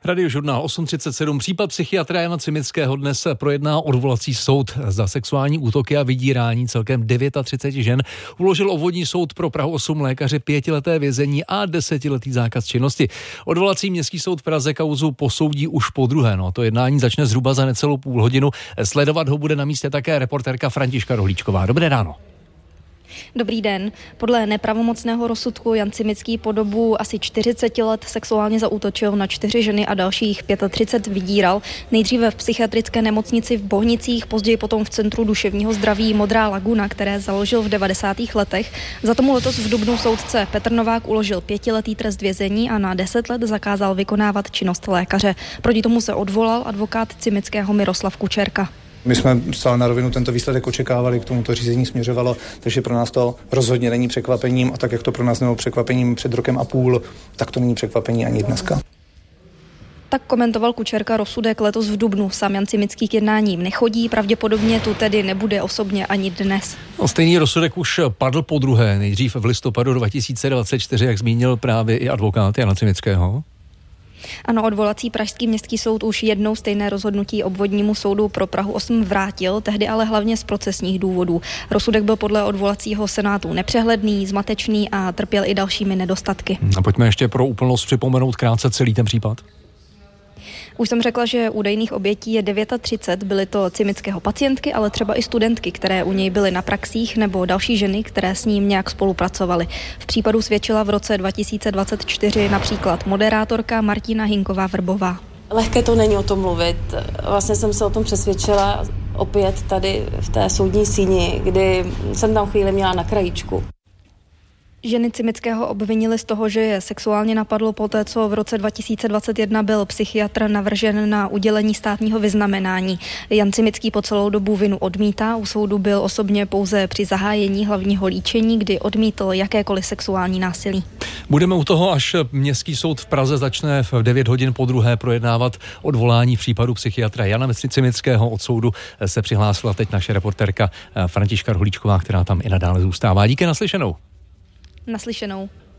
Radiožurnál 8.37. Případ psychiatra Jana Cimického dnes projedná odvolací soud. Za sexuální útoky a vydírání celkem 39 žen uložil obvodní soud pro Prahu 8 lékaři 5leté vězení a 10letý zákaz činnosti. Odvolací městský soud v Praze kauzu posoudí už podruhé. No, to jednání začne zhruba za necelou půl hodinu. Sledovat ho bude na místě také reportérka Františka Rohlíčková. Dobré ráno. Dobrý den. Podle nepravomocného rozsudku Jan Cimický po dobu asi 40 let sexuálně zaútočil na 4 ženy a dalších 35 vydíral. Nejdříve v psychiatrické nemocnici v Bohnicích, později potom v Centru duševního zdraví Modrá laguna, které založil v 90. letech. Za tomu letos v dubnu soudce Petr Novák uložil 5letý trest vězení a na 10 let zakázal vykonávat činnost lékaře. Proti tomu se odvolal advokát Cimického Miroslav Kučerka. My jsme stále na rovinu tento výsledek očekávali, k tomuto řízení směřovalo, takže pro nás to rozhodně není překvapením a tak, jak to pro nás nebylo překvapením před rokem a půl, tak to není překvapení ani dneska. Tak komentoval Kučerka rozsudek letos v dubnu. Sám Jan Cimický k jednáním nechodí, pravděpodobně tu tedy nebude osobně ani dnes. Stejný rozsudek už padl podruhé, nejdřív v listopadu 2024, jak zmínil právě i advokát Jana Cimického. Ano, odvolací pražský městský soud už jednou stejné rozhodnutí obvodnímu soudu pro Prahu 8 vrátil, tehdy ale hlavně z procesních důvodů. Rozsudek byl podle odvolacího senátu nepřehledný, zmatečný a trpěl i dalšími nedostatky. A pojďme ještě pro úplnost připomenout krátce celý ten případ. Už jsem řekla, že údajných obětí je 39, byly to Cimického pacientky, ale třeba i studentky, které u něj byly na praxích, nebo další ženy, které s ním nějak spolupracovaly. V případu svědčila v roce 2024 například moderátorka Martina Hinková-Vrbová. Lehké to není o tom mluvit. Vlastně jsem se o tom přesvědčila opět tady v té soudní síni, kdy jsem tam chvíli měla na krajíčku. Ženy Cimického obvinili z toho, že je sexuálně napadlo poté, co v roce 2021 byl psychiatr navržen na udělení státního vyznamenání. Jan Cimický po celou dobu vinu odmítá, u soudu byl osobně pouze při zahájení hlavního líčení, kdy odmítl jakékoliv sexuální násilí. Budeme u toho, až městský soud v Praze začne v 9 hodin podruhé projednávat odvolání v případu psychiatra Jana Cimického. Od soudu se přihlásila teď naše reportérka Františka Rohlíčková, která tam i nadále zůstává. Díky, naslyšenou. Naslyšenou.